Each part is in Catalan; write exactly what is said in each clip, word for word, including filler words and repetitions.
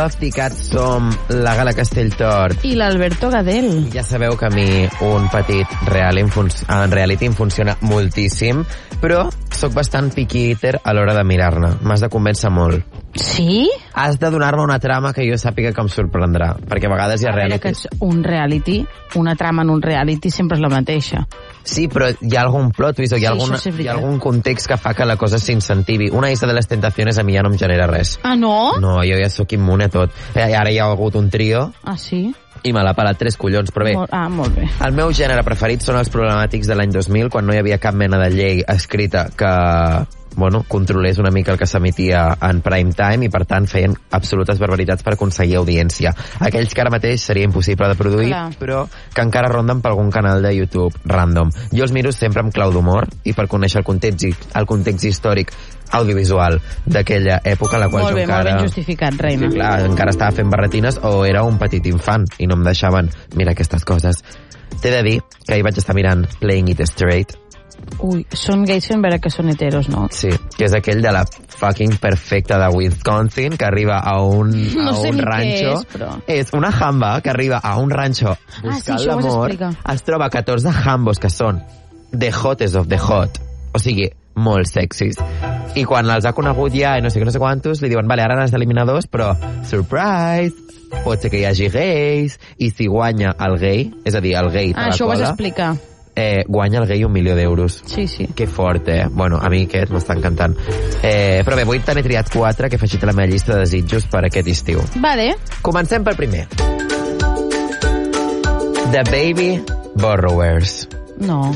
Els ficats som la Gala Castelltort i l'Alberto Gadel. Ja sabeu que a mi un petit reality, en reality em funciona moltíssim, però sóc bastant picky eater a l'hora de mirar-ne. M'has de convèncer molt. Sí? Has de donar-me una trama que jo sàpiga que em sorprendrà, perquè a vegades hi ha realities... Un reality, una trama en un reality sempre és la mateixa. Sí, però hi ha algun plot twist o hi ha, sí, alguna, sí hi ha algun context que fa que la cosa s'incentivi. Una Isla de les Tentaciones a mi ja no em genera res. Ah, no? No, jo ja sóc immune a tot. Eh, ara hi ha hagut un trio... Ah, sí? I me l'ha pelat tres collons, però bé. Molt, ah, molt bé. El meu gènere preferit són els problemàtics de l'any dos mil, quan no hi havia cap mena de llei escrita que, bueno, controlés una mica el que s'emetia en prime time i, per tant, feien absolutes barbaritats per aconseguir audiència. Aquells que ara mateix seria impossible de produir, Clar. però que encara ronden per algun canal de YouTube random. Jo els miro sempre amb clau d'humor i per conèixer el context, el context històric audiovisual d'aquella època en la qual molt jo bé, encara... Molt ben justificat, Reina. Sí, clar, encara estava fent barretines o era un petit infant i no em deixaven mirar aquestes coses. T'he de dir que ahir vaig estar mirant Playing It Straight. Ui, són gais fent veure que són heteros, no? Sí, que és aquell de la fucking perfecta de Wisconsin que arriba a un, a no sé un ni rancho. Què és, però... és una jamba que arriba a un rancho buscant ah, sí, l'amor. Es troba catorze jambos que són the hottest of the hot. O sigui, molt sexis. I quan els ha conegut ja i no sé què, no sé quantos, li diuen, vale, ara n'has d'eliminar dos, però surprise, pot ser que hi hagi gais, i si guanya el gay, és a dir, el gay ah, això ho vas explicar. Eh, guanya el gay un milió d'euros. Sí, sí. Que fort, eh? Bueno, a mi aquest m'està encantant. Eh, però bé, avui t'he triat quatre que he afegit a la meva llista de desitjos per aquest estiu. Vale. Comencem pel primer. The Baby Borrowers. No.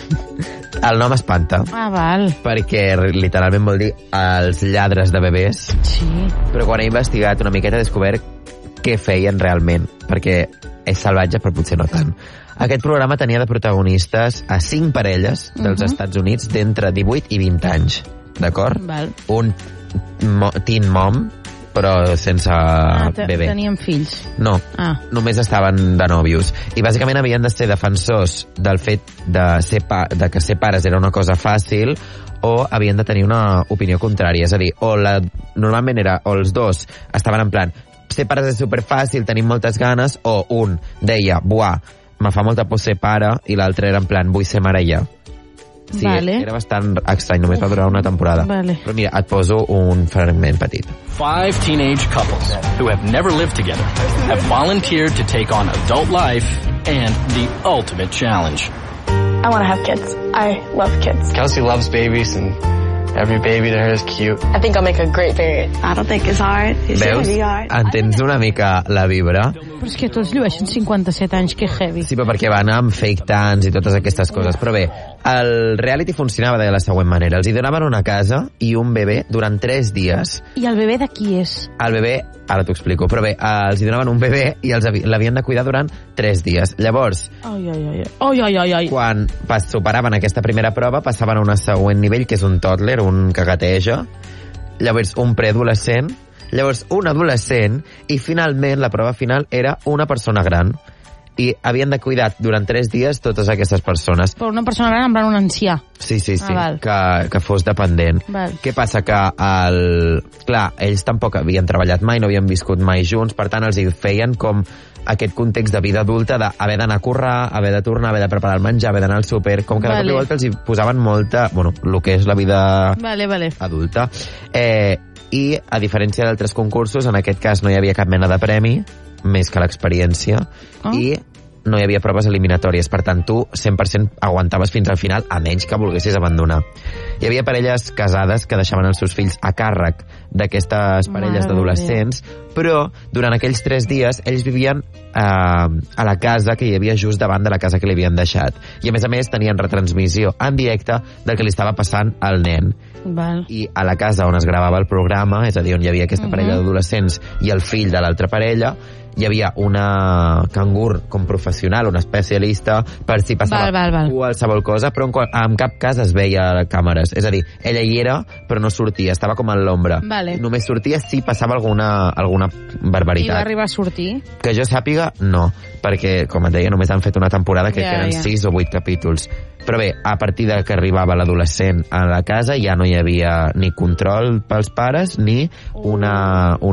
El nom espanta. Ah, val. Perquè literalment vol dir els lladres de bebès. Sí. Però quan he investigat una miqueta he descobert què feien realment, perquè és salvatge però potser no tant. Aquest programa tenia de protagonistes a cinc parelles dels uh-huh. Estats Units d'entre divuit i vint anys, d'acord? Val. Un mo- teen mom, però sense ah, bebè. Tenien fills. No, ah. només estaven de nòvios. I bàsicament havien de ser defensors del fet de, ser pa- de que ser pares era una cosa fàcil o havien de tenir una opinió contrària. És a dir, o la, normalment era, o els dos estaven en plan, ser pares és superfàcil, tenim moltes ganes, o un deia, buah, me fa molta por ser pare, i l'altre era en plan, vull ser mare ja. Sí, vale. Era bastant estrany, només va durar una temporada. Vale. Però mira, et poso un fragment petit. Five teenage couples who have never lived together have volunteered to take on adult life and the ultimate challenge. I want to have kids. I love kids. Kelsey loves babies and every baby to her is cute. I think I'll make a great parent. I don't think it's hard. It's Veus? really hard. Entens una mica la vibra? Però és que tots llueixen cinquanta-set anys, que heavy. Sí, però perquè van amb fake tants i totes aquestes coses. Però bé, el reality funcionava de la següent manera. Els hi donaven una casa i un bebè durant tres dies. I el bebè de qui és? El bebè, ara t'ho explico, però bé, els hi donaven un bebè i els havi- l'havien de cuidar durant tres dies. Llavors, Ai, ai, ai, ai, ai, ai, ai. quan pas, superaven aquesta primera prova, passaven a un següent nivell, que és un toddler, un que gateja, llavors un preadolescent, llavors un adolescent, i finalment la prova final era una persona gran. I havien de cuidar durant tres dies totes aquestes persones. Però una persona gran, en plan un ancià. Sí, sí, sí, Ah, val. que, que fos dependent. Val. Què passa? Que el... Clar, ells tampoc havien treballat mai, no havien viscut mai junts, per tant els hi feien com aquest context de vida adulta d'haver d'anar a currar, haver de tornar, haver de preparar el menjar, haver d'anar al súper, com que de Vale. cop i volta els hi posaven molta... Bueno, el que és la vida Vale, vale. adulta. Eh, I, a diferència d'altres concursos, en aquest cas no hi havia cap mena de premi, més que l'experiència, Oh. i no hi havia proves eliminatòries. Per tant, tu cent per cent aguantaves fins al final, a menys que volguessis abandonar. Hi havia parelles casades que deixaven els seus fills a càrrec d'aquestes parelles Mare d'adolescents, però durant aquells tres dies ells vivien eh, a la casa que hi havia just davant de la casa que li havien deixat. I a més a més tenien retransmissió en directe del que li estava passant al nen. Val. I a la casa on es gravava el programa, és a dir, on hi havia aquesta Mhm. parella d'adolescents i el fill de l'altra parella, hi havia una cangur com professional, una especialista, per si passava Val, val, val. qualsevol cosa, però en, qual, en cap cas es veia a càmeres. És a dir, ella hi era, però no sortia, estava com en l'ombra. Vale. Només sortia si passava alguna, alguna I barbaritat. va arribar a sortir? Que jo sàpiga, no, perquè, com et deia, només han fet una temporada que Ja, eren ja. sis o vuit capítols. Però bé, a partir de que arribava l'adolescent a la casa ja no hi havia ni control pels pares ni una,